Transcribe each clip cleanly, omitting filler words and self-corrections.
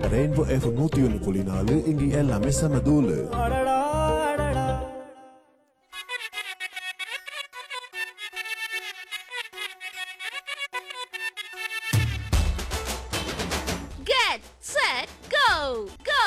Rainbow FM 101.4 இங்க எல்லாமே செம தூளு. Get set go go.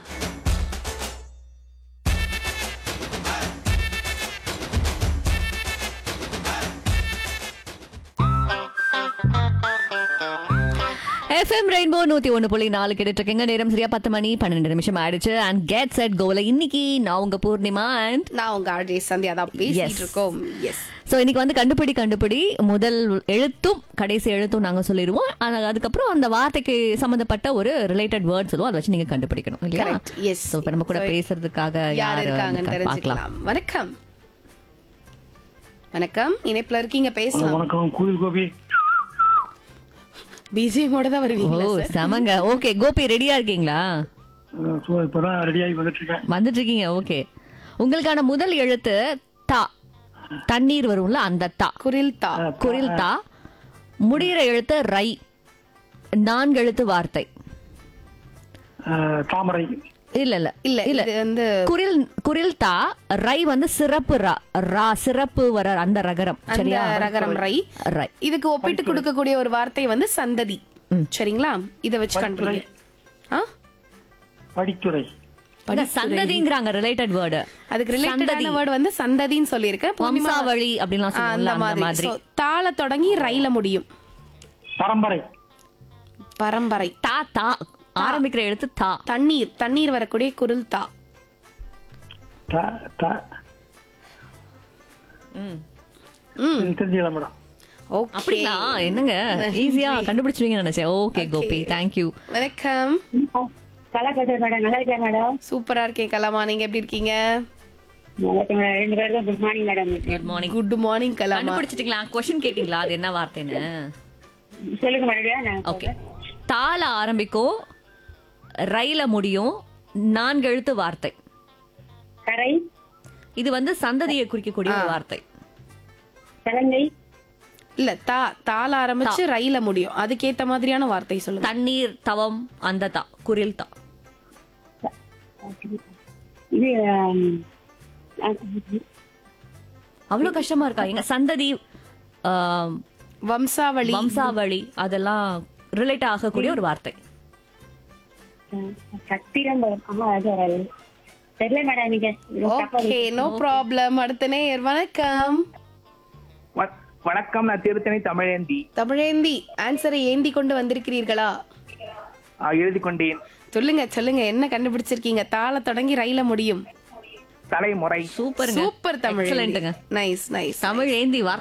FM rainbow 101.4 கேட்டுட்டு இருக்கீங்க. நேரம் சரியா 10 மணி 12 நிமிஷம் ஆயிடுச்சு. அண்ட் கெட் செட் கோல இன்னைக்கு நான் உங்க பூர்ணிமா அண்ட் நான் உங்க ஆர்ஜே சந்தியா தான் பேசிட்டு இருக்கோம். எஸ். ஸோ இன்னைக்கு வந்து கண்டுபிடி முதல் எழுத்தும் கடைசி எழுத்தும் நாங்க சொல்லிடுவோம். அதுக்கப்புறம் அந்த வார்த்தைக்கு சம்பந்தப்பட்ட ஒரு ரிலேட்டட் வேர்ட் சொல்லுவோம். அதை வச்சு நீங்க கண்டுபிடிக்கணும் இல்லையா? கரெக்ட். எஸ். ஸோ இப்போ நம்ம கூட பேசுறதுக்காக யார் இருக்காங்கன்னு தெரிஞ்சுக்கலாம். வணக்கம். வணக்கம். இணைப்புல இருக்கீங்க, பேசலாம். வணக்கம். கூலில் கோபி. பிஜிஎமோட தான் வருவீங்களா ஓ சார்? செமங்க. ஓகே கோபி ரெடியா இருக்கீங்களா? இப்பதான் ரெடியாகி வந்துட்டு இருக்கேன். ஓகே. உங்களுக்கான முதல் எழுத்து தா. தண்ணீர் வரும்ல அந்த தா. குரில் தா. குரில் தா. முடிகிற எழுத்து ரை. 4 எழுத்து வார்த்தை. தாமரை. இல்ல இல்ல இது வந்து குரில் தா. ரை வந்து சிறப்பு ரா. ரா சிறப்பு வர அந்த ரகரம். சரியா? அந்த ரகரம் ரை. ரை. இதுக்கு ஒப்பிட்டு கொடுக்கக்கூடிய ஒரு வார்த்தை வந்து சந்ததி. சரிங்களா? இத வச்சு கண்டுபிடிங்க. படித்துறை. சந்ததிங்கறாங்க ரிலேட்டட் வேர்ட். அதுக்கு ரிலேட்டடான வேர்ட் வந்து சந்ததின்னு சொல்லியிருக்கேன். வம்சாவளி அப்படிலாம் அந்த சொல்லுவாங்க. மாதிரி. தாள தொடங்கி ரைல முடியும். பரம்பரை. பரம்பரை. தா தா ஆரம்பிக்கிற எழுத்து தா. தண்ணீர் வரக்கூடிய குரில் தா. தெரிஞ்சுக்கலாம் மேடம். ஓகே. அப்படிங்களா? என்னங்க ஈஸியா கண்டுபிடிச்சிருவீங்கன்னு நினைச்சேன். Okay Gopi, thank you. வணக்கம். கலா பேசுறேன் மேடம். நல்லா இருக்கேன் மேடம். சூப்பரா இருக்கேன் கலாமா. நீங்க எப்படி இருக்கீங்க? ரெண்டு பேருக்கும் good morning madam. Good morning. Good morning கலாமா. கண்டுபிடிச்சிட்டீங்களா? क्वेश्चन கேட்டிங்களா? அது என்ன வார்த்தைன்னு? சொல்லுங்க மேடம். ஓகே. தால ஆரம்பிக்கும், ரைல முடியும், 4 எழுத்து வார்த்தை. கரை. இது வந்து சந்ததியை குறிக்கக்கூடிய ஒரு வார்த்தை. கலங்கை. இல்ல தால ஆரம்பிச்சு ரைல முடியும். அதுக்கேத்த மாதிரியான வார்த்தை சொல்லுங்க. தண்ணீர் தவம் அந்த தா. குரில் தா. இது அவ்வளவு கஷ்டமா இருக்கா? எங்க சந்ததி வம்சாவளி அதெல்லாம் ரிலேட் ஆகக்கூடிய ஒரு வார்த்தை. சத்திரம். தெரியல மேடம். நீங்க ஓகே, நோ ப்ராப்ளம். அடுத்த நேயர். வணக்கம். வணக்கம். நான் திருத்தணி தமிழேந்தி. ஆன்சரை ஏந்தி கொண்டு வந்திருக்கிறீர்களா? எழுதி கொண்டேன். சொல்லுங்க என்ன கண்டுபிடிச்சிருக்கீங்க? தாள தொடங்கி ரைல முடியும். தலைமுறை. Super super Tamil. எக்ஸலென்ட்ங்க. Nice. Tamil ஏந்தி வார்த்தை